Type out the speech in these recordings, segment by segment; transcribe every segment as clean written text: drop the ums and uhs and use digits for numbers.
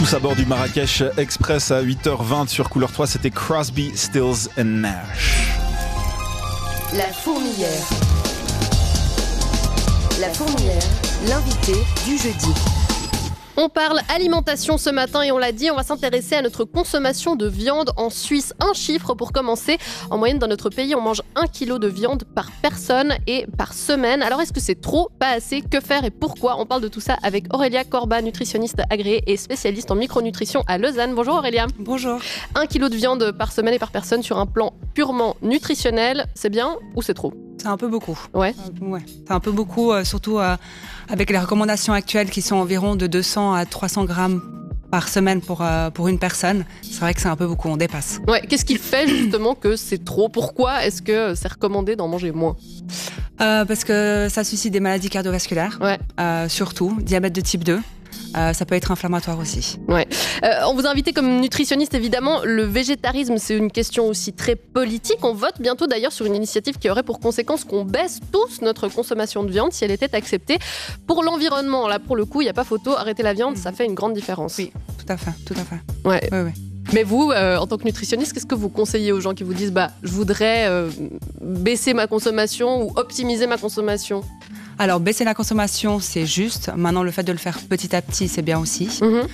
Tous à bord du Marrakech Express à 8h20 sur Couleur 3, c'était Crosby, Stills & Nash. La fourmilière. La fourmilière, l'invité du jeudi. On parle alimentation ce matin et on l'a dit, on va s'intéresser à notre consommation de viande en Suisse. Un chiffre pour commencer. En moyenne, dans notre pays, on mange 1 kg de viande par personne et par semaine. Alors, est-ce que c'est trop, pas assez? Que faire et pourquoi? On parle de tout ça avec Aurélia Corba, nutritionniste agréée et spécialiste en micronutrition à Lausanne. Bonjour Aurélia. Bonjour. 1 kg de viande par semaine et par personne sur un plan purement nutritionnel, c'est bien ou c'est trop? C'est un peu beaucoup. Ouais. C'est un peu beaucoup, surtout avec les recommandations actuelles qui sont environ de 200 à 300 grammes par semaine pour une personne. C'est vrai que c'est un peu beaucoup, on dépasse. Ouais. Qu'est-ce qui fait justement que c'est trop? Pourquoi est-ce que c'est recommandé d'en manger moins? Parce que ça suscite des maladies cardiovasculaires, surtout diabète de type 2. Ça peut être inflammatoire aussi. Ouais. On vous a invité comme nutritionniste, évidemment. Le végétarisme, c'est une question aussi très politique. On vote bientôt d'ailleurs sur une initiative qui aurait pour conséquence qu'on baisse tous notre consommation de viande si elle était acceptée. Pour l'environnement, là pour le coup, il n'y a pas photo. Arrêter la viande, ça fait une grande différence. Oui, tout à fait. Ouais. Oui. Mais vous, en tant que nutritionniste, qu'est-ce que vous conseillez aux gens qui vous disent je voudrais baisser ma consommation ou optimiser ma consommation? Alors, baisser la consommation, c'est juste. Maintenant, le fait de le faire petit à petit, c'est bien aussi.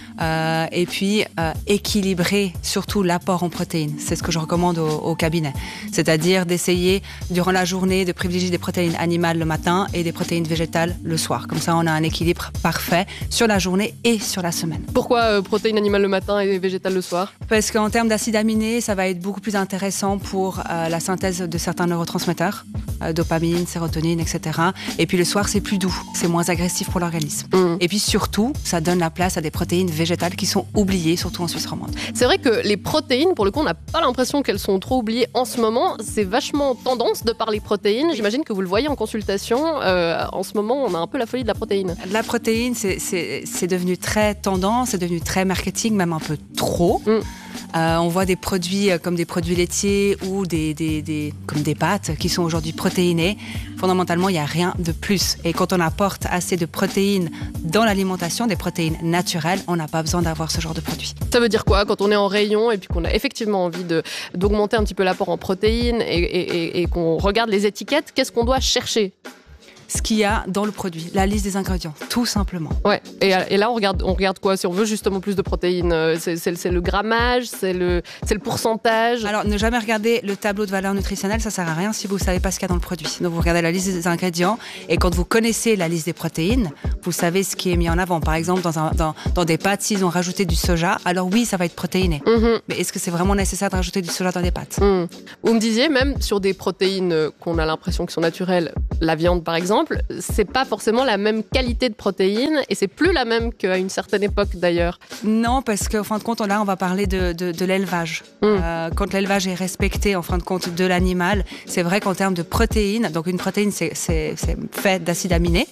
Et puis, équilibrer surtout l'apport en protéines. C'est ce que je recommande au cabinet. C'est-à-dire d'essayer, durant la journée, de privilégier des protéines animales le matin et des protéines végétales le soir. Comme ça, on a un équilibre parfait sur la journée et sur la semaine. Pourquoi protéines animales le matin et végétales le soir? Parce qu'en termes d'acides aminés, ça va être beaucoup plus intéressant pour la synthèse de certains neurotransmetteurs, dopamine, sérotonine, etc. Et puis le soir, c'est plus doux, c'est moins agressif pour l'organisme. Et puis surtout, ça donne la place à des protéines végétales qui sont oubliées, surtout en Suisse romande. C'est vrai que les protéines, pour le coup, on n'a pas l'impression qu'elles sont trop oubliées en ce moment. C'est vachement tendance de parler protéines. J'imagine que vous le voyez en consultation. En ce moment, on a un peu la folie de la protéine. La protéine, c'est devenu très tendance, c'est devenu très marketing, même un peu trop. On voit des produits comme des produits laitiers ou comme des pâtes qui sont aujourd'hui protéinées. Fondamentalement, il n'y a rien de plus. Et quand on apporte assez de protéines dans l'alimentation, des protéines naturelles, on n'a pas besoin d'avoir ce genre de produits. Ça veut dire quoi? Quand on est en rayon et puis qu'on a effectivement envie d'augmenter un petit peu l'apport en protéines et qu'on regarde les étiquettes, qu'est-ce qu'on doit chercher? Ce qu'il y a dans le produit, la liste des ingrédients, tout simplement. Ouais. Et là, on regarde quoi? Si on veut justement plus de protéines, c'est le grammage, c'est le pourcentage. Alors, ne jamais regarder le tableau de valeur nutritionnelle, ça sert à rien si vous ne savez pas ce qu'il y a dans le produit. Donc, vous regardez la liste des ingrédients et quand vous connaissez la liste des protéines, vous savez ce qui est mis en avant. Par exemple, dans des pâtes, s'ils ont rajouté du soja, alors oui, ça va être protéiné. Mais est-ce que c'est vraiment nécessaire de rajouter du soja dans des pâtes? Vous me disiez, même sur des protéines qu'on a l'impression que sont naturelles, la viande par exemple, c'est pas forcément la même qualité de protéines et c'est plus la même qu'à une certaine époque d'ailleurs. Non, parce qu'en fin de compte, là, on va parler de l'élevage. Quand l'élevage est respecté, en fin de compte, de l'animal, c'est vrai qu'en termes de protéines, donc une protéine, c'est fait d'acides aminés.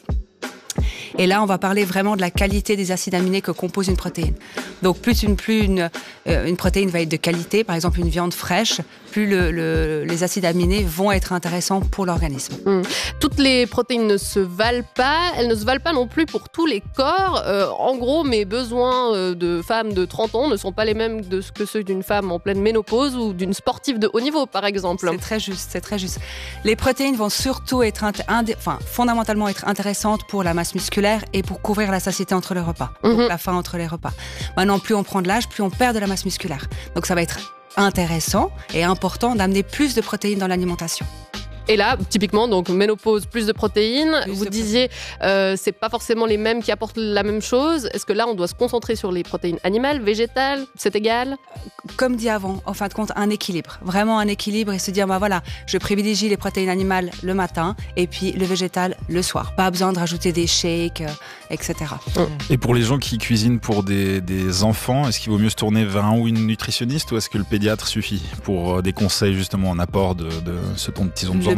Et là, on va parler vraiment de la qualité des acides aminés que compose une protéine. Donc, plus une protéine va être de qualité, par exemple une viande fraîche, plus les acides aminés vont être intéressants pour l'organisme. Toutes les protéines ne se valent pas. Elles ne se valent pas non plus pour tous les corps. En gros, mes besoins de femmes de 30 ans ne sont pas les mêmes que ceux d'une femme en pleine ménopause ou d'une sportive de haut niveau, par exemple. C'est très juste. Les protéines vont surtout être fondamentalement être intéressantes pour la masse musculaire et pour couvrir la satiété entre les repas, donc la faim entre les repas. Maintenant, plus on prend de l'âge, plus on perd de la masse musculaire. Donc ça va être intéressant et important d'amener plus de protéines dans l'alimentation. Et là, typiquement, donc ménopause, plus de protéines. Vous disiez, c'est pas forcément les mêmes qui apportent la même chose. Est-ce que là, on doit se concentrer sur les protéines animales, végétales? C'est égal? Comme dit avant, en fin de compte, un équilibre. Vraiment un équilibre et se dire, voilà, je privilégie les protéines animales le matin et puis le végétal le soir. Pas besoin de rajouter des shakes, etc. Et pour les gens qui cuisinent pour des enfants, est-ce qu'il vaut mieux se tourner vers un ou une nutritionniste ou est-ce que le pédiatre suffit pour des conseils justement en apport de ce dont ils ont besoin?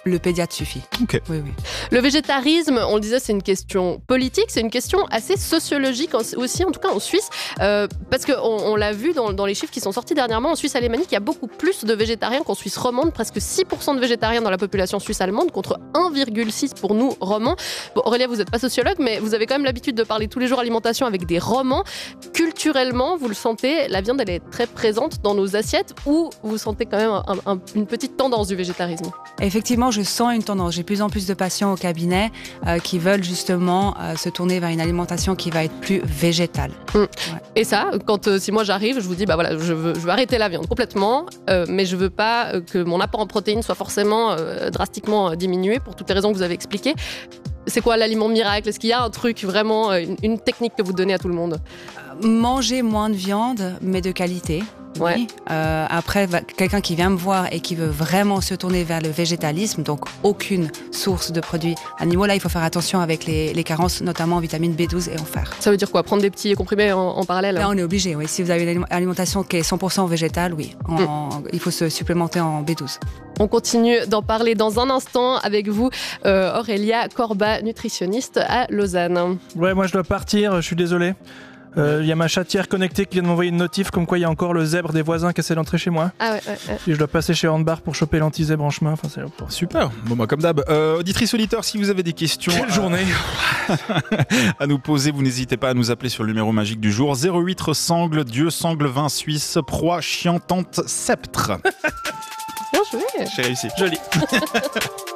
le pédiatre suffit. Ok. Oui. Le végétarisme, on le disait, c'est une question politique, c'est une question assez sociologique aussi, en tout cas en Suisse, parce qu'on l'a vu dans les chiffres qui sont sortis dernièrement, en Suisse alémanique, il y a beaucoup plus de végétariens qu'en Suisse romande, presque 6% de végétariens dans la population suisse allemande, contre 1,6 pour nous romans. Bon, Aurélia, vous n'êtes pas sociologue, mais vous avez quand même l'habitude de parler tous les jours alimentation avec des romans. Culturellement, vous le sentez, la viande, elle est très présente dans nos assiettes, ou vous sentez quand même une petite tendance du végétarisme? Effectivement, je sens une tendance. J'ai de plus en plus de patients au cabinet qui veulent justement se tourner vers une alimentation qui va être plus végétale. Ouais. Et ça, si moi j'arrive, je vous dis, voilà, je veux arrêter la viande complètement, mais je veux pas que mon apport en protéines soit forcément drastiquement diminué pour toutes les raisons que vous avez expliquées. C'est quoi l'aliment miracle? Est-ce qu'il y a un truc vraiment, une technique que vous donnez à tout le monde? Manger moins de viande, mais de qualité. Ouais. Oui. Après, quelqu'un qui vient me voir et qui veut vraiment se tourner vers le végétalisme, donc aucune source de produits animaux, là, il faut faire attention avec les carences, notamment en vitamine B12 et en fer. Ça veut dire quoi? Prendre des petits comprimés en parallèle? Là, on est obligé, oui. Si vous avez une alimentation qui est 100% végétale, oui. Il faut se supplémenter en B12. On continue d'en parler dans un instant avec vous, Aurélia Corba, nutritionniste à Lausanne. Ouais, moi je dois partir, je suis désolé. Il y a ma chatière connectée qui vient de m'envoyer une notif comme quoi il y a encore le zèbre des voisins qui essaie d'entrer chez moi. Ah ouais. Et je dois passer chez Handbar pour choper l'anti-zèbre en chemin. Enfin, Super. Bon, bah, comme d'hab. Auditrice auditeur, si vous avez des questions. Quelle journée à nous poser, vous n'hésitez pas à nous appeler sur le numéro magique du jour 08 Sangle, Dieu Sangle, vin suisse, proie, chiantante, sceptre. Bien joué. J'ai réussi. Joli.